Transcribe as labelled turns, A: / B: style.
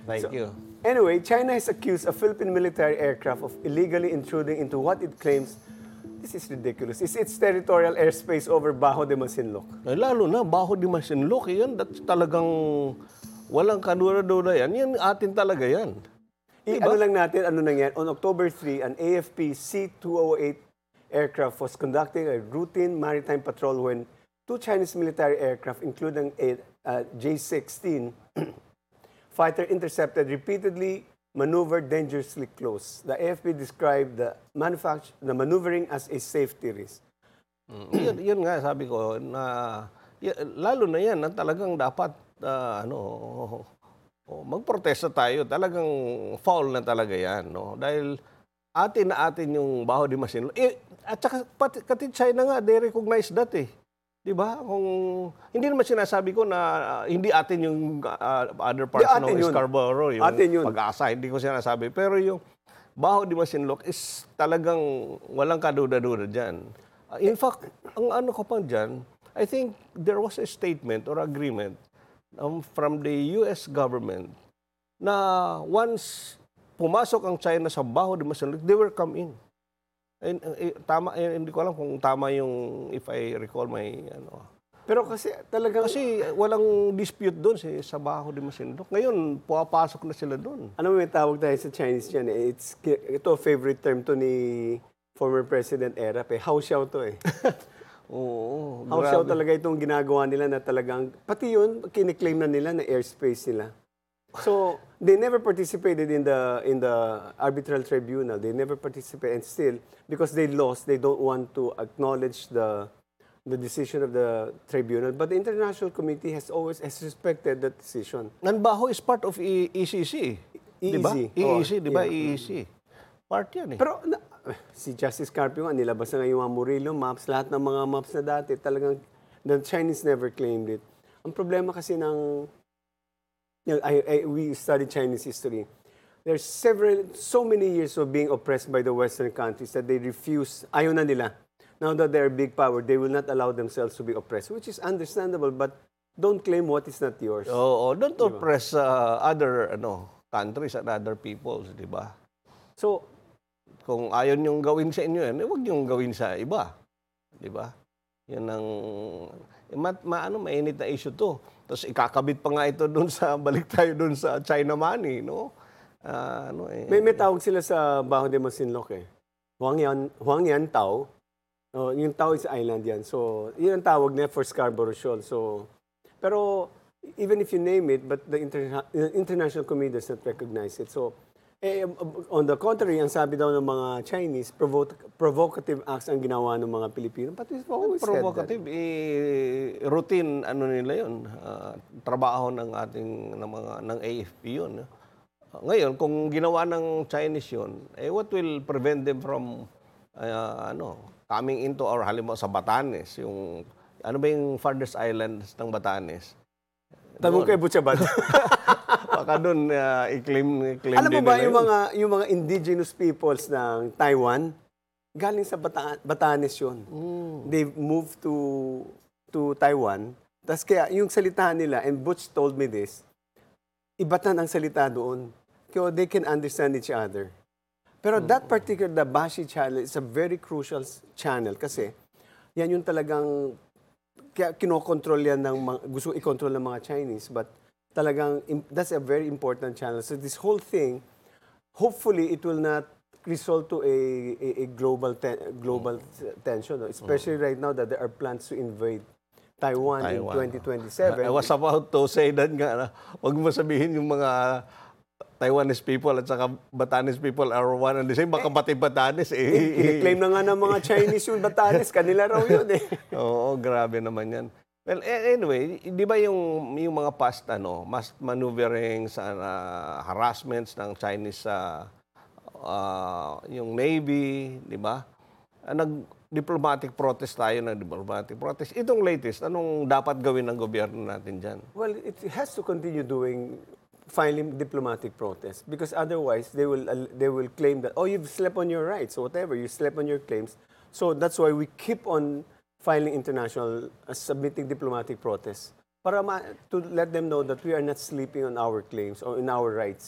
A: Thank you.
B: Anyway, China has accused a Philippine military aircraft of illegally intruding into what it claims, this is ridiculous, is its territorial airspace over Bajo de Masinloc.
A: Lalo na, Bajo de Masinloc, yan, that's talagang walang kadura-dura yan. Yan atin talaga yan.
B: Ano lang natin, ano nang yan, on October 3, an AFP C-208 aircraft was conducting a routine maritime patrol when two Chinese military aircraft, including a J-16 fighter, intercepted, repeatedly maneuvered dangerously close. The AFP described the maneuvering as a safety risk.
A: Yun nga, sabi ko, na, lalo na yan, na talagang dapat, magprotesta tayo. Talagang foul na talaga yan. No? Dahil atin na atin yung Bajo de Masinloc. At saka, pati China nga, they recognize that eh. Diba? Kung hindi naman sinasabi ko na hindi atin yung other parts ng Scarborough, yung Pag-asa, hindi ko sinasabi. Pero yung Bajo de Masinloc is talagang walang kaduda-duda dyan. In fact, ang ano ko pa dyan, I think there was a statement or agreement from the US government na once pumasok ang China sa Bajo de Masinloc, they will come in. Tama, hindi ko alam kung tama yung, if I recall my,
B: Pero kasi talagang...
A: Kasi walang dispute doon sa Bajo de Masinloc. Ngayon, pumapasok na sila doon.
B: Ano may tawag tayo sa Chinese dyan eh? Ito, favorite term to ni former President Erap eh. Haoxiao to eh.
A: Oo.
B: Haoxiao talaga itong ginagawa nila na talagang, pati yun, kiniklaim na nila na airspace nila. So, they never participated in the arbitral tribunal. They never participated, and still, because they lost, they don't want to acknowledge the decision of the tribunal. But the international committee has respected that decision.
A: Bajo is part of ECC. Diba? EEC, di ba? EEC. Part yan eh.
B: Pero si Justice Carpio nga, nilabas na nga yung mga Murillo maps, lahat ng mga maps na dati, talagang the Chinese never claimed it. Ang problema kasi ng we study Chinese history. There's so many years of being oppressed by the Western countries that they refuse, ayaw na nila. Now that they're a big power, they will not allow themselves to be oppressed, which is understandable, but don't claim what is not yours.
A: Don't oppress other countries and other peoples, di ba?
B: So,
A: kung ayaw niyong gawin sa inyo yan, huwag niyong gawin sa iba. Di ba? Yan ang, mainit na issue to. Tapos ikakabit pa nga ito doon balik tayo doon sa China money, no?
B: May tawag sila sa Bajo de Masinloc eh. Huangyan Tao. Yung Tao is island yan. So, yun ang tawag niya for Scarborough Shoal. So, pero even if you name it, but the international community does not recognize it. So, on the contrary, ang sabi daw ng mga Chinese, provocative acts ang ginawa ng mga Pilipino. But we've always said that.
A: Provocative, routine, nila yun, trabaho ng ng AFP yun. Ngayon, kung ginawa ng Chinese yun, what will prevent them from, coming into our, halimbawa sa Batanes, yung, ano ba yung farthest islands ng Batanes?
B: Tanong kay Butchabat.
A: Baka doon i-claim
B: alam mo ba yung mga indigenous peoples ng Taiwan, galing sa Batanes yun. They moved to Taiwan. Tapos kaya yung salita nila, and Butch told me this, ibatan ang salita doon. Kaya they can understand each other. Pero that particular, the Bashi channel, is a very crucial channel kasi yan yung talagang kaya kinokontrol yan gusto i-control ng mga Chinese, but talagang that's a very important channel. So this whole thing, hopefully it will not result to a global tension, especially right now that there are plans to invade Taiwan in 2027.
A: I was about to say that nga, wag mo sabihin yung mga Taiwanese people at saka Batanes people are one and the same. Baka pati Batanes
B: i-claim na nga ng mga Chinese yung Batanes. Kanila raw yun eh.
A: Oo, grabe naman yan. Well, anyway, di ba yung mga past maneuverings, harassments ng Chinese yung Navy, di ba? Diplomatic protest tayo ng diplomatic protest. Itong latest, anong dapat gawin ng gobyerno natin dyan?
B: Well, it has to continue filing diplomatic protests because otherwise they will claim that, oh, you've slept on your rights or whatever, you slept on your claims. So that's why we keep on filing submitting diplomatic protests para to let them know that we are not sleeping on our claims or in our rights.